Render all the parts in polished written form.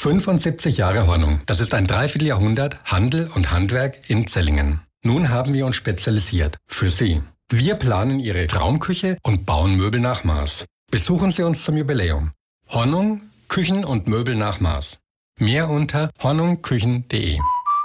75 Jahre Hornung. Das ist ein Dreivierteljahrhundert Handel und Handwerk in Zellingen. Nun haben wir uns spezialisiert. Für Sie. Wir planen Ihre Traumküche und bauen Möbel nach Maß. Besuchen Sie uns zum Jubiläum. Hornung, Küchen und Möbel nach Maß. Mehr unter hornungküchen.de.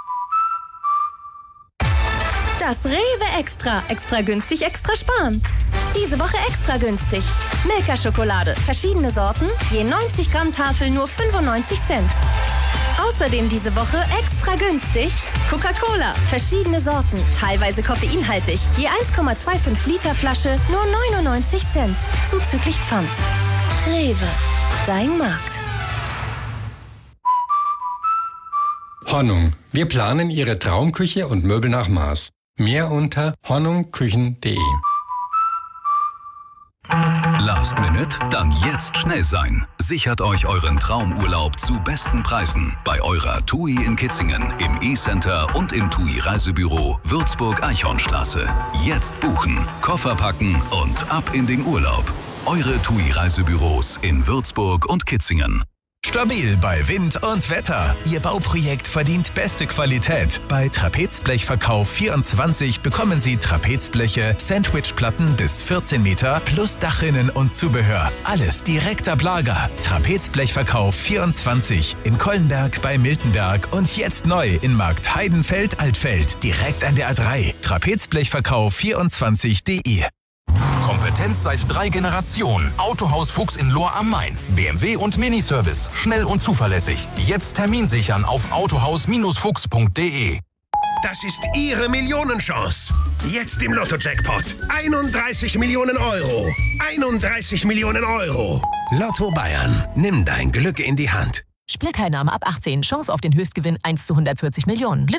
Das Rewe Extra. Extra günstig, extra sparen. Diese Woche extra günstig. Milka-Schokolade. Verschiedene Sorten. Je 90 Gramm Tafel nur 95 Cent. Außerdem diese Woche extra günstig. Coca-Cola. Verschiedene Sorten. Teilweise koffeinhaltig. Je 1,25 Liter Flasche nur 99 Cent. Zuzüglich Pfand. Rewe. Dein Markt. Hornung. Wir planen Ihre Traumküche und Möbel nach Maß. Mehr unter hornungküchen.de. Last Minute? Dann jetzt schnell sein. Sichert euch euren Traumurlaub zu besten Preisen bei eurer TUI in Kitzingen, im E-Center und im TUI Reisebüro Würzburg-Eichhornstraße. Jetzt buchen, Koffer packen und ab in den Urlaub. Eure TUI Reisebüros in Würzburg und Kitzingen. Stabil bei Wind und Wetter. Ihr Bauprojekt verdient beste Qualität. Bei Trapezblechverkauf24 bekommen Sie Trapezbleche, Sandwichplatten bis 14 Meter plus Dachrinnen und Zubehör. Alles direkt ab Lager. Trapezblechverkauf24 in Kollenberg bei Miltenberg und jetzt neu in Markt Heidenfeld-Altfeld. Direkt an der A3. Trapezblechverkauf24.de. Kompetenz seit 3 Generationen. Autohaus Fuchs in Lohr am Main. BMW und Miniservice. Schnell und zuverlässig. Jetzt Termin sichern auf autohaus-fuchs.de. Das ist Ihre Millionenchance. Jetzt im Lotto-Jackpot. 31 Millionen Euro. 31 Millionen Euro. Lotto Bayern. Nimm dein Glück in die Hand. Spielteilnahme ab 18. Chance auf den Höchstgewinn 1 zu 140 Millionen.